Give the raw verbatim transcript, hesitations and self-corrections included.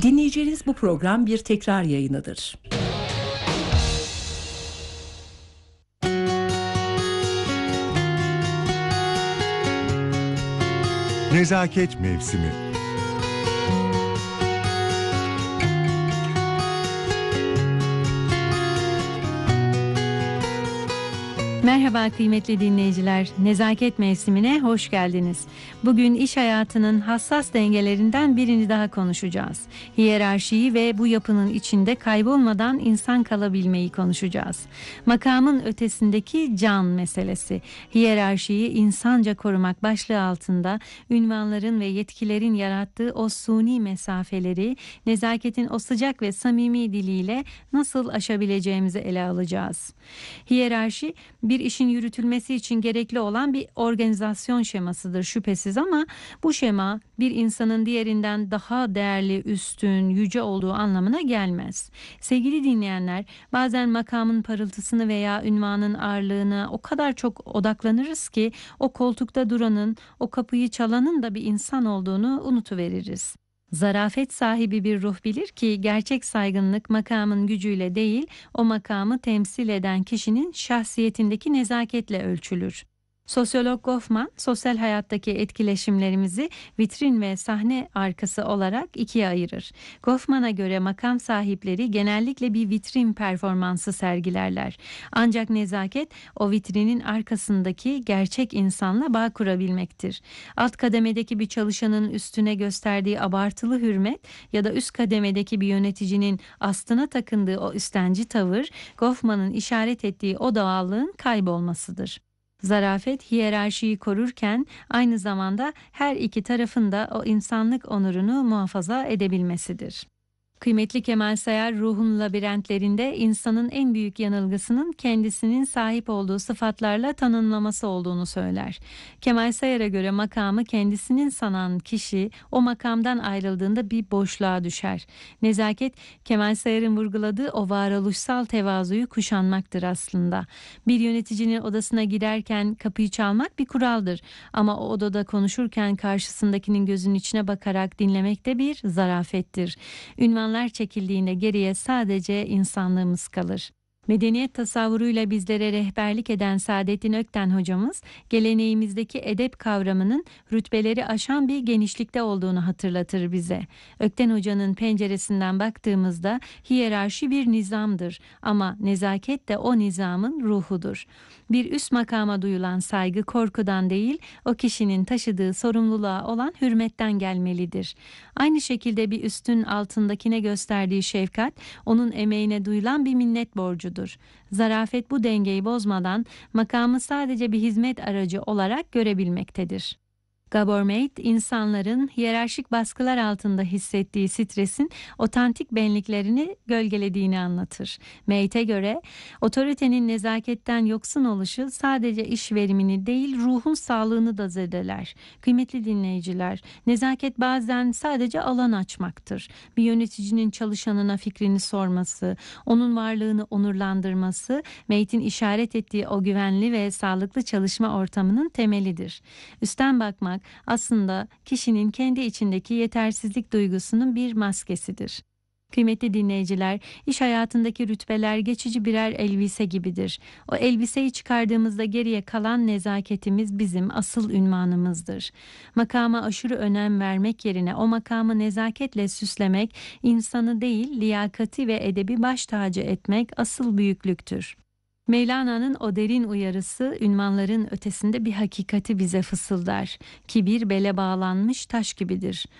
Dinleyeceğiniz bu program bir tekrar yayınıdır. Nezaket Mevsimi. Merhaba kıymetli dinleyiciler, Nezaket Mevsimine hoş geldiniz. Bugün iş hayatının hassas dengelerinden birini daha konuşacağız. Hiyerarşiyi ve bu yapının içinde kaybolmadan insan kalabilmeyi konuşacağız. Makamın ötesindeki can meselesi. Hiyerarşiyi insanca korumak başlığı altında ünvanların ve yetkilerin yarattığı o suni mesafeleri, nezaketin o sıcak ve samimi diliyle nasıl aşabileceğimizi ele alacağız. Hiyerarşi bir işin yürütülmesi için gerekli olan bir organizasyon şemasıdır şüphesiz, ama bu şema bir insanın diğerinden daha değerli, üstün, yüce olduğu anlamına gelmez. Sevgili dinleyenler, bazen makamın parıltısını veya ünvanın ağırlığına o kadar çok odaklanırız ki o koltukta duranın, o kapıyı çalanın da bir insan olduğunu unutuveririz. Zarafet sahibi bir ruh bilir ki gerçek saygınlık makamın gücüyle değil, o makamı temsil eden kişinin şahsiyetindeki nezaketle ölçülür. Sosyolog Goffman, sosyal hayattaki etkileşimlerimizi vitrin ve sahne arkası olarak ikiye ayırır. Goffman'a göre makam sahipleri genellikle bir vitrin performansı sergilerler. Ancak nezaket o vitrinin arkasındaki gerçek insanla bağ kurabilmektir. Alt kademedeki bir çalışanın üstüne gösterdiği abartılı hürmet ya da üst kademedeki bir yöneticinin astına takındığı o üstenci tavır, Goffman'ın işaret ettiği o doğallığın kaybolmasıdır. Zarafet hiyerarşiyi korurken aynı zamanda her iki tarafın da o insanlık onurunu muhafaza edebilmesidir. Kıymetli Kemal Sayar, Ruhun Labirentlerinde insanın en büyük yanılgısının kendisinin sahip olduğu sıfatlarla tanımlaması olduğunu söyler. Kemal Sayar'a göre makamı kendisinin sanan kişi o makamdan ayrıldığında bir boşluğa düşer. Nezaket, Kemal Sayar'ın vurguladığı o varoluşsal tevazuyu kuşanmaktır aslında. Bir yöneticinin odasına giderken kapıyı çalmak bir kuraldır. Ama o odada konuşurken karşısındakinin gözünün içine bakarak dinlemek de bir zarafettir. Ünvan çekildiğinde geriye sadece insanlığımız kalır. Medeniyet tasavvuruyla bizlere rehberlik eden Saadettin Ökten hocamız, geleneğimizdeki edep kavramının rütbeleri aşan bir genişlikte olduğunu hatırlatır bize. Ökten hocanın penceresinden baktığımızda hiyerarşi bir nizamdır, ama nezaket de o nizamın ruhudur. Bir üst makama duyulan saygı korkudan değil, o kişinin taşıdığı sorumluluğa olan hürmetten gelmelidir. Aynı şekilde bir üstün altındakine gösterdiği şefkat, onun emeğine duyulan bir minnet borcudur. Zarafet bu dengeyi bozmadan makamı sadece bir hizmet aracı olarak görebilmektedir. Gabor Mate, insanların hiyerarşik baskılar altında hissettiği stresin otantik benliklerini gölgelediğini anlatır. Mate'e göre otoritenin nezaketten yoksun oluşu sadece iş verimini değil, ruhun sağlığını da zedeler. Kıymetli dinleyiciler, nezaket bazen sadece alan açmaktır. Bir yöneticinin çalışanına fikrini sorması, onun varlığını onurlandırması, Mate'in işaret ettiği o güvenli ve sağlıklı çalışma ortamının temelidir. Üstten bakmak aslında kişinin kendi içindeki yetersizlik duygusunun bir maskesidir. Kıymetli dinleyiciler, iş hayatındaki rütbeler geçici birer elbise gibidir. O elbiseyi çıkardığımızda geriye kalan nezaketimiz bizim asıl ünvanımızdır. Makama aşırı önem vermek yerine o makamı nezaketle süslemek, insanı değil liyakati ve edebi baş tacı etmek asıl büyüklüktür. Mevlana'nın o derin uyarısı ünvanların ötesinde bir hakikati bize fısıldar. Kibir bele bağlanmış taş gibidir.